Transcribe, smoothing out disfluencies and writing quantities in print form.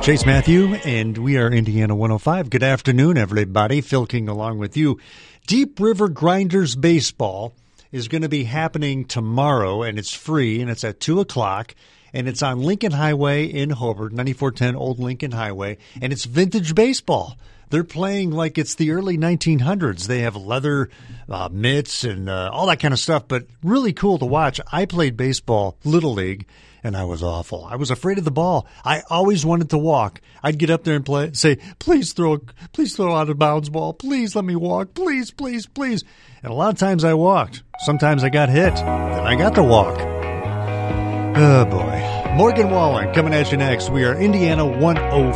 Chase Matthew, and we are Indiana 105. Good afternoon, everybody. Phil King along with you. Deep River Grinders Baseball is going to be happening tomorrow, and it's free, and it's at 2 o'clock, and it's on Lincoln Highway in Hobart, 9410 Old Lincoln Highway, and it's vintage baseball. They're playing like it's the early 1900s. They have leather mitts and all that kind of stuff, but really cool to watch. I played baseball, Little League, and I was awful. I was afraid of the ball. I always wanted to walk. I'd get up there and say, please throw out of bounds ball. Please let me walk. Please, please, please. And a lot of times I walked. Sometimes I got hit. Then I got to walk. Oh, boy. Morgan Wallen coming at you next. We are Indiana 105.